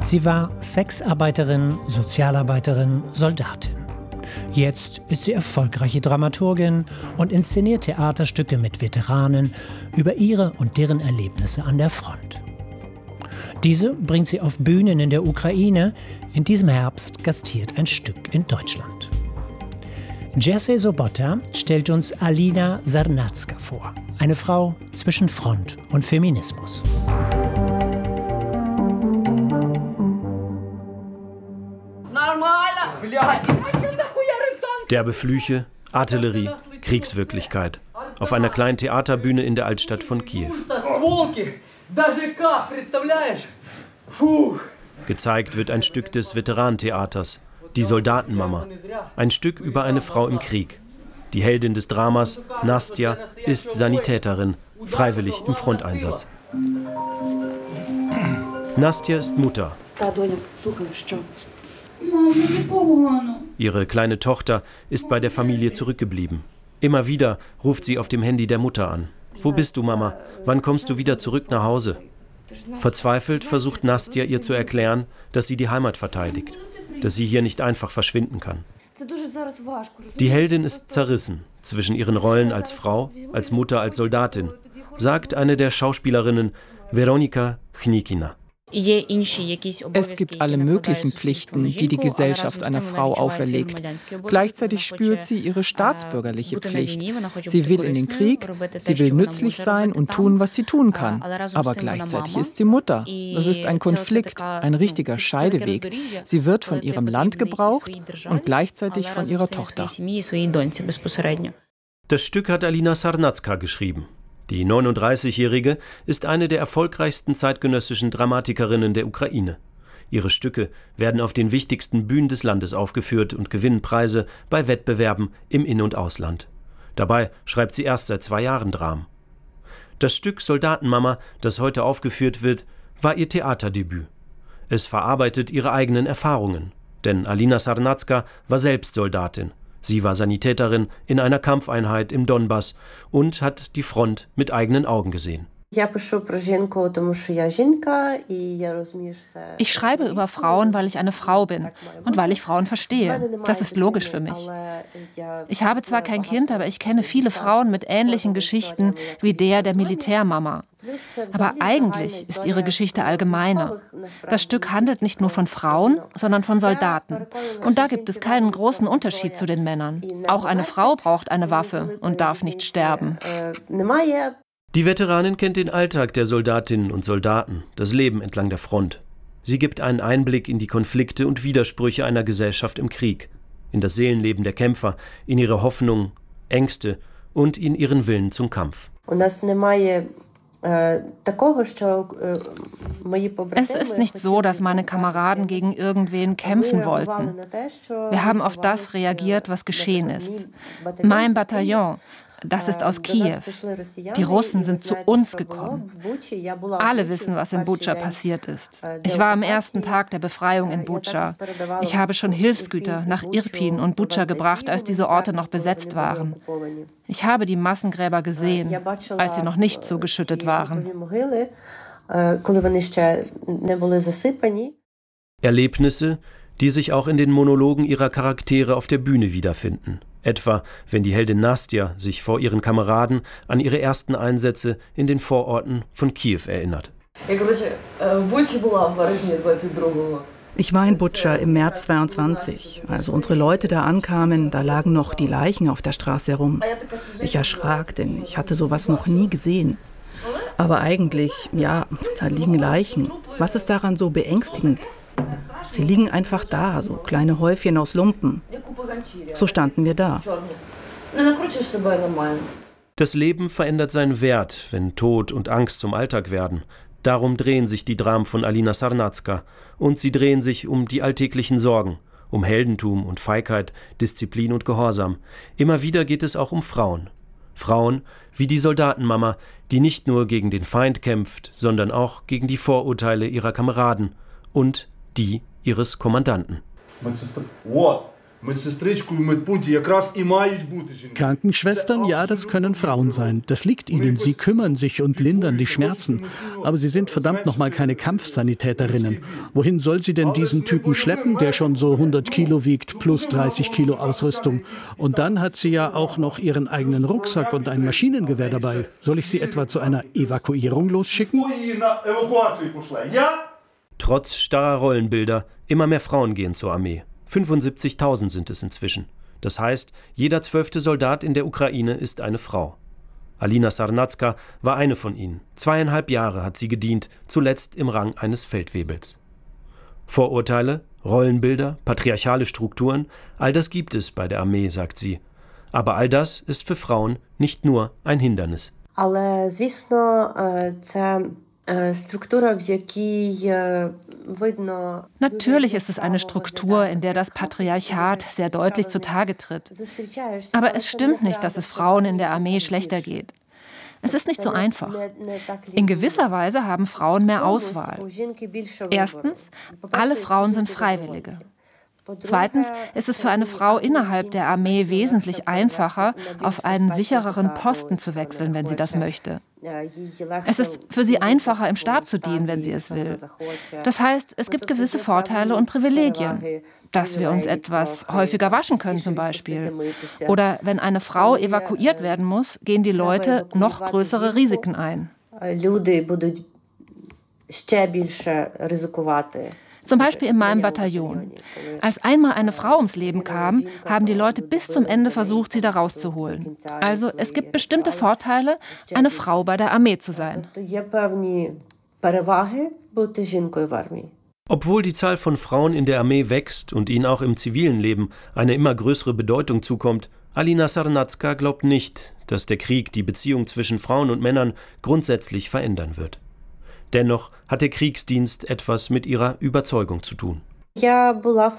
Sie war Sexarbeiterin, Sozialarbeiterin, Soldatin. Jetzt ist sie erfolgreiche Dramaturgin und inszeniert Theaterstücke mit Veteranen über ihre und deren Erlebnisse an der Front. Diese bringt sie auf Bühnen in der Ukraine. In diesem Herbst gastiert ein Stück in Deutschland. Jerzy Sobota stellt uns Alina Sarnacka vor, eine Frau zwischen Front und Feminismus. Derbe Flüche, Artillerie, Kriegswirklichkeit. Auf einer kleinen Theaterbühne in der Altstadt von Kiew. Gezeigt wird ein Stück des Veteranentheaters, Die Soldatenmama. Ein Stück über eine Frau im Krieg. Die Heldin des Dramas, Nastja, ist Sanitäterin, freiwillig im Fronteinsatz. Nastja ist Mutter. Ihre kleine Tochter ist bei der Familie zurückgeblieben. Immer wieder ruft sie auf dem Handy der Mutter an. Wo bist du, Mama? Wann kommst du wieder zurück nach Hause? Verzweifelt versucht Nastja ihr zu erklären, dass sie die Heimat verteidigt, dass sie hier nicht einfach verschwinden kann. Die Heldin ist zerrissen zwischen ihren Rollen als Frau, als Mutter, als Soldatin, sagt eine der Schauspielerinnen, Weronika Chnikina. Es gibt alle möglichen Pflichten, die die Gesellschaft einer Frau auferlegt. Gleichzeitig spürt sie ihre staatsbürgerliche Pflicht. Sie will in den Krieg, sie will nützlich sein und tun, was sie tun kann. Aber gleichzeitig ist sie Mutter. Das ist ein Konflikt, ein richtiger Scheideweg. Sie wird von ihrem Land gebraucht und gleichzeitig von ihrer Tochter. Das Stück hat Alina Sarnacka geschrieben. Die 39-Jährige ist eine der erfolgreichsten zeitgenössischen Dramatikerinnen der Ukraine. Ihre Stücke werden auf den wichtigsten Bühnen des Landes aufgeführt und gewinnen Preise bei Wettbewerben im In- und Ausland. Dabei schreibt sie erst seit 2 Jahren Dramen. Das Stück Soldatenmama, das heute aufgeführt wird, war ihr Theaterdebüt. Es verarbeitet ihre eigenen Erfahrungen. Denn Alina Sarnacka war selbst Soldatin. Sie war Sanitäterin in einer Kampfeinheit im Donbass und hat die Front mit eigenen Augen gesehen. Ich schreibe über Frauen, weil ich eine Frau bin und weil ich Frauen verstehe. Das ist logisch für mich. Ich habe zwar kein Kind, aber ich kenne viele Frauen mit ähnlichen Geschichten wie der Militärmama. Aber eigentlich ist ihre Geschichte allgemeiner. Das Stück handelt nicht nur von Frauen, sondern von Soldaten. Und da gibt es keinen großen Unterschied zu den Männern. Auch eine Frau braucht eine Waffe und darf nicht sterben. Die Veteranin kennt den Alltag der Soldatinnen und Soldaten, das Leben entlang der Front. Sie gibt einen Einblick in die Konflikte und Widersprüche einer Gesellschaft im Krieg, in das Seelenleben der Kämpfer, in ihre Hoffnungen, Ängste und in ihren Willen zum Kampf. Es ist nicht so, dass meine Kameraden gegen irgendwen kämpfen wollten. Wir haben auf das reagiert, was geschehen ist. Mein Bataillon, das ist aus Kiew. Die Russen sind zu uns gekommen. Alle wissen, was in Butscha passiert ist. Ich war am ersten Tag der Befreiung in Butscha. Ich habe schon Hilfsgüter nach Irpin und Butscha gebracht, als diese Orte noch besetzt waren. Ich habe die Massengräber gesehen, als sie noch nicht zugeschüttet waren. Erlebnisse, die sich auch in den Monologen ihrer Charaktere auf der Bühne wiederfinden. Etwa, wenn die Heldin Nastja sich vor ihren Kameraden an ihre ersten Einsätze in den Vororten von Kiew erinnert. Ich war in Butscha im März 22. Als unsere Leute da ankamen, da lagen noch die Leichen auf der Straße herum. Ich erschrak, denn ich hatte sowas noch nie gesehen. Aber eigentlich, ja, da liegen Leichen. Was ist daran so beängstigend? Sie liegen einfach da, so kleine Häufchen aus Lumpen. So standen wir da. Das Leben verändert seinen Wert, wenn Tod und Angst zum Alltag werden. Darum drehen sich die Dramen von Alina Sarnacka. Und sie drehen sich um die alltäglichen Sorgen, um Heldentum und Feigheit, Disziplin und Gehorsam. Immer wieder geht es auch um Frauen. Frauen wie die Soldatenmama, die nicht nur gegen den Feind kämpft, sondern auch gegen die Vorurteile ihrer Kameraden und die ihres Kommandanten. Krankenschwestern, ja, das können Frauen sein. Das liegt ihnen. Sie kümmern sich und lindern die Schmerzen. Aber sie sind verdammt nochmal keine Kampfsanitäterinnen. Wohin soll sie denn diesen Typen schleppen, der schon so 100 Kilo wiegt, plus 30 Kilo Ausrüstung? Und dann hat sie ja auch noch ihren eigenen Rucksack und ein Maschinengewehr dabei. Soll ich sie etwa zu einer Evakuierung losschicken? Trotz starrer Rollenbilder, immer mehr Frauen gehen zur Armee. 75.000 sind es inzwischen. Das heißt, jeder 12. Soldat in der Ukraine ist eine Frau. Alina Sarnatska war eine von ihnen. 2,5 Jahre hat sie gedient, zuletzt im Rang eines Feldwebels. Vorurteile, Rollenbilder, patriarchale Strukturen, all das gibt es bei der Armee, sagt sie. Aber all das ist für Frauen nicht nur ein Hindernis. Natürlich ist es eine Struktur, in der das Patriarchat sehr deutlich zutage tritt. Aber es stimmt nicht, dass es Frauen in der Armee schlechter geht. Es ist nicht so einfach. In gewisser Weise haben Frauen mehr Auswahl. Erstens, alle Frauen sind Freiwillige. Zweitens ist es für eine Frau innerhalb der Armee wesentlich einfacher, auf einen sichereren Posten zu wechseln, wenn sie das möchte. Es ist für sie einfacher, im Stab zu dienen, wenn sie es will. Das heißt, es gibt gewisse Vorteile und Privilegien. Dass wir uns etwas häufiger waschen können zum Beispiel. Oder wenn eine Frau evakuiert werden muss, gehen die Leute noch größere Risiken ein. Zum Beispiel in meinem Bataillon. Als einmal eine Frau ums Leben kam, haben die Leute bis zum Ende versucht, sie da rauszuholen. Also es gibt bestimmte Vorteile, eine Frau bei der Armee zu sein. Obwohl die Zahl von Frauen in der Armee wächst und ihnen auch im zivilen Leben eine immer größere Bedeutung zukommt, Alina Sarnatska glaubt nicht, dass der Krieg die Beziehung zwischen Frauen und Männern grundsätzlich verändern wird. Dennoch hat der Kriegsdienst etwas mit ihrer Überzeugung zu tun. Ich war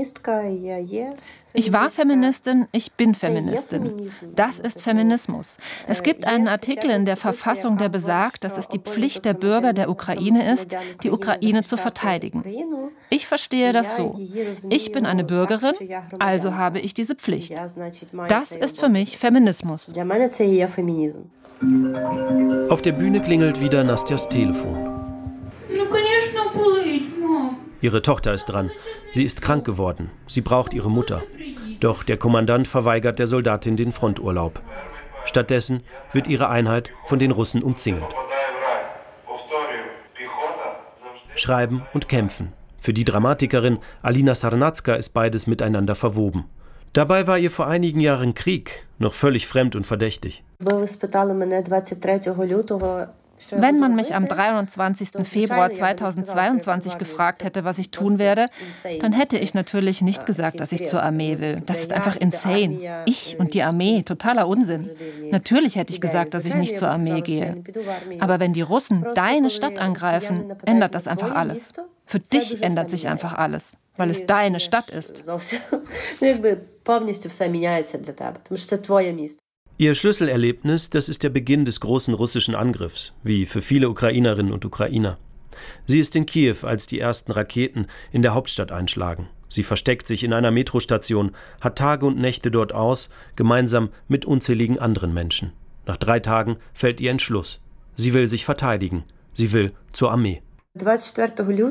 Feministin, ich bin Feministin. Das ist Feminismus. Es gibt einen Artikel in der Verfassung, der besagt, dass es die Pflicht der Bürger der Ukraine ist, die Ukraine zu verteidigen. Ich verstehe das so. Ich bin eine Bürgerin, also habe ich diese Pflicht. Das ist für mich Feminismus. Auf der Bühne klingelt wieder Nastjas Telefon. Ihre Tochter ist dran. Sie ist krank geworden. Sie braucht ihre Mutter. Doch der Kommandant verweigert der Soldatin den Fronturlaub. Stattdessen wird ihre Einheit von den Russen umzingelt. Schreiben und kämpfen. Für die Dramatikerin Alina Sarnatska ist beides miteinander verwoben. Dabei war ihr vor einigen Jahren Krieg noch völlig fremd und verdächtig. Wenn man mich am 23. Februar 2022 gefragt hätte, was ich tun werde, dann hätte ich natürlich nicht gesagt, dass ich zur Armee will. Das ist einfach insane. Ich und die Armee, totaler Unsinn. Natürlich hätte ich gesagt, dass ich nicht zur Armee gehe. Aber wenn die Russen deine Stadt angreifen, ändert das einfach alles. Für dich ändert sich einfach alles, weil es deine Stadt ist. Ihr Schlüsselerlebnis, das ist der Beginn des großen russischen Angriffs, wie für viele Ukrainerinnen und Ukrainer. Sie ist in Kiew, als die ersten Raketen in der Hauptstadt einschlagen. Sie versteckt sich in einer Metrostation, hat Tage und Nächte dort aus, gemeinsam mit unzähligen anderen Menschen. Nach 3 Tagen fällt ihr Entschluss. Sie will sich verteidigen. Sie will zur Armee.